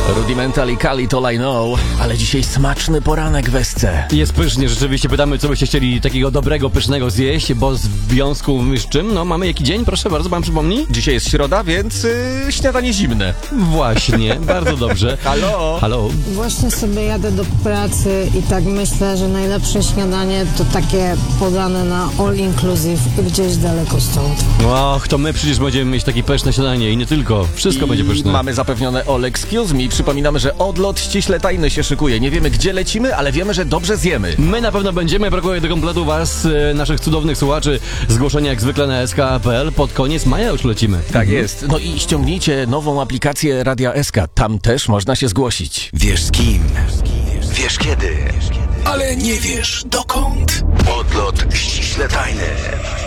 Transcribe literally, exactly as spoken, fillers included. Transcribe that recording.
Rudimental i Khalid All I Know, ale dzisiaj smaczny poranek w S C. Jest pysznie, rzeczywiście pytamy, co byście chcieli takiego dobrego, pysznego zjeść, bo z związku z czym? No, mamy jaki dzień? Proszę bardzo, pan przypomni? Dzisiaj jest środa, więc yy, śniadanie zimne. Właśnie, bardzo dobrze. Halo? Halo? Właśnie sobie jadę do pracy i tak myślę, że najlepsze śniadanie to takie podane na all inclusive gdzieś daleko stąd. Och, to my przecież będziemy mieć takie pyszne śniadanie i nie tylko. Wszystko I będzie pyszne. mamy zapewnione all excuse me. Przypominamy, że odlot ściśle tajny się szykuje. Nie wiemy, gdzie lecimy, ale wiemy, że dobrze zjemy. My na pewno będziemy, brakuje do kompletu was, e, naszych cudownych słuchaczy. Zgłoszenia jak zwykle na S K kropka P L. Pod koniec maja już lecimy. Tak jest. No i ściągnijcie nową aplikację Radia S K. Tam też można się zgłosić. Wiesz z kim, wiesz kiedy, ale nie wiesz dokąd. Odlot ściśle tajny.